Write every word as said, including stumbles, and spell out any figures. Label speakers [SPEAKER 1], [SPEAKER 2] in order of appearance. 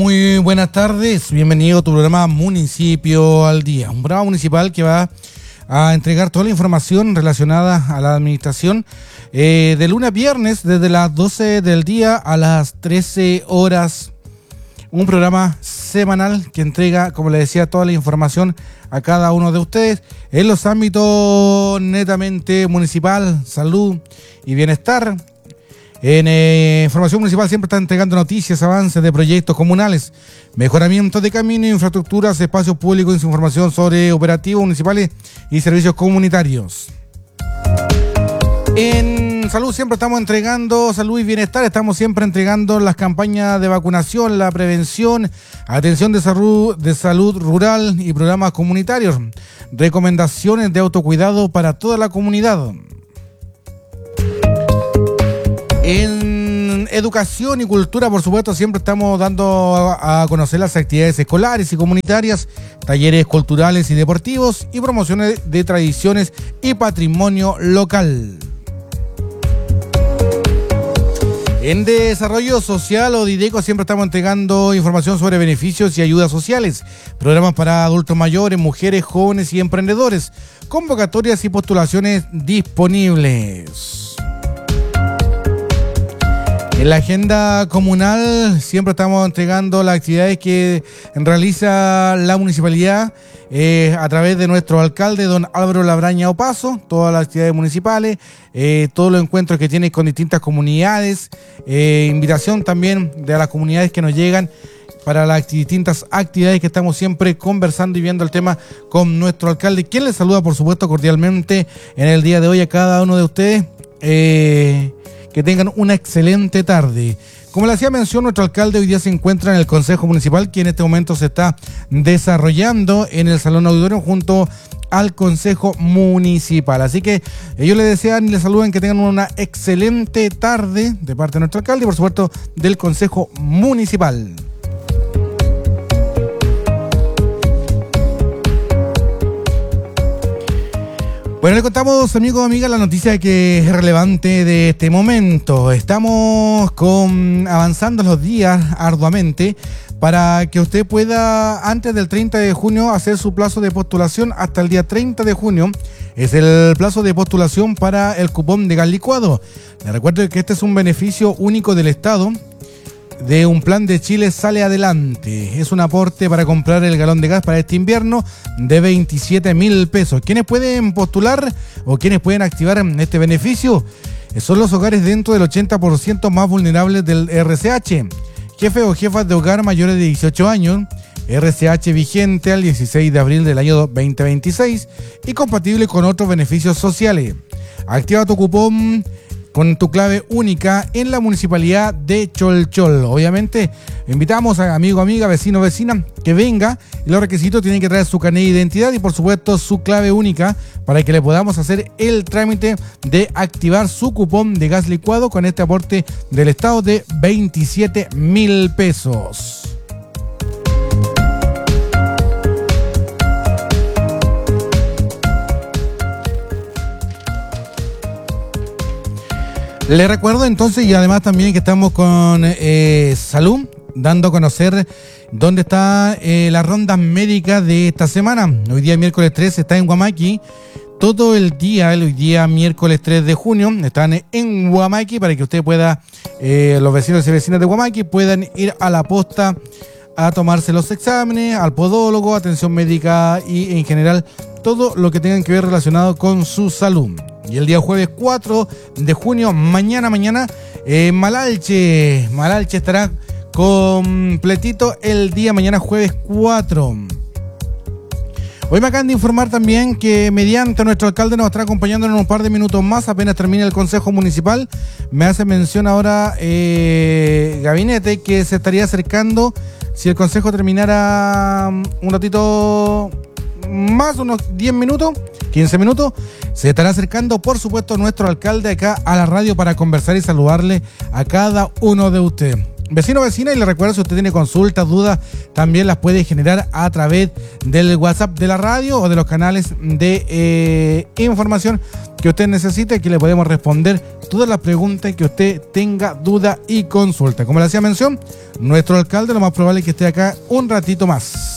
[SPEAKER 1] Muy buenas tardes, bienvenido a tu programa Municipio al Día, un programa municipal que va a entregar toda la información relacionada a la administración eh, de lunes a viernes desde las doce del día a las trece horas. Un programa semanal que entrega, como les decía, toda la información a cada uno de ustedes en los ámbitos netamente municipal, salud y bienestar. En eh, Información Municipal siempre está entregando noticias, avances de proyectos comunales, mejoramiento de caminos, infraestructuras, espacios públicos, información sobre operativos municipales y servicios comunitarios. En salud siempre estamos entregando salud y bienestar, estamos siempre entregando las campañas de vacunación, la prevención, atención de salud, de salud rural y programas comunitarios, recomendaciones de autocuidado para toda la comunidad. En educación y cultura, por supuesto, siempre estamos dando a conocer las actividades escolares y comunitarias, talleres culturales y deportivos y promociones de tradiciones y patrimonio local. En desarrollo social o Dideco siempre estamos entregando información sobre beneficios y ayudas sociales, programas para adultos mayores, mujeres, jóvenes y emprendedores, convocatorias y postulaciones disponibles. En la agenda comunal siempre estamos entregando las actividades que realiza la municipalidad eh, a través de nuestro alcalde, don Álvaro Labraña Opaso, todas las actividades municipales, eh, todos los encuentros que tiene con distintas comunidades, eh, invitación también de las comunidades que nos llegan para las distintas actividades que estamos siempre conversando y viendo el tema con nuestro alcalde, quien les saluda por supuesto cordialmente en el día de hoy a cada uno de ustedes. Eh, Que tengan una excelente tarde. Como le hacía mención, nuestro alcalde hoy día se encuentra en el Consejo Municipal, que en este momento se está desarrollando en el Salón Auditorio junto al Consejo Municipal. Así que ellos les desean y les saludan que tengan una excelente tarde de parte de nuestro alcalde y por supuesto del Consejo Municipal. Bueno, le contamos, amigos y amigas, la noticia que es relevante de este momento. Estamos con, avanzando los días arduamente para que usted pueda, antes del treinta de junio, hacer su plazo de postulación. Hasta el día treinta de junio es el plazo de postulación para el cupón de gas licuado. Les recuerdo que este es un beneficio único del Estado de un plan de Chile Sale Adelante. Es un aporte para comprar el galón de gas para este invierno de veintisiete mil pesos. ¿Quiénes pueden postular o quiénes pueden activar este beneficio? Son los hogares dentro del ochenta por ciento más vulnerables del R C H. Jefes o jefas de hogar mayores de dieciocho años, R C H vigente al dieciséis de abril del año veinte veintiséis y compatible con otros beneficios sociales. Activa tu cupón con tu clave única en la municipalidad de Cholchol. Obviamente, invitamos a amigo, amiga, vecino, vecina que venga y los requisitos tienen que traer su carnet de identidad y por supuesto su clave única para que le podamos hacer el trámite de activar su cupón de gas licuado con este aporte del Estado de veintisiete mil pesos. Les recuerdo entonces y además también que estamos con eh, Salud, dando a conocer dónde está eh, la ronda médica de esta semana. Hoy día miércoles tres está en Huamaqui. Todo el día, el hoy día miércoles tres de junio, están en Huamaqui para que usted pueda, eh, los vecinos y vecinas de Huamaqui puedan ir a la posta a tomarse los exámenes, al podólogo, atención médica y en general todo lo que tenga que ver relacionado con su salud. Y el día jueves cuatro de junio, mañana, mañana, eh, Malalche. Malalche estará completito el día mañana jueves cuatro. Hoy me acaban de informar también que mediante nuestro alcalde nos estará acompañando en un par de minutos más, apenas termine el Consejo Municipal. Me hace mención ahora eh, Gabinete que se estaría acercando, si el Consejo terminara un ratito más, unos diez minutos, quince minutos, se estará acercando, por supuesto, nuestro alcalde acá a la radio para conversar y saludarle a cada uno de ustedes. vecino o vecina, y le recuerdo, si usted tiene consultas, dudas, también las puede generar a través del WhatsApp de la radio o de los canales de eh, información que usted necesite, que le podemos responder todas las preguntas que usted tenga, duda y consulta. Como le hacía mención, nuestro alcalde lo más probable es que esté acá un ratito más.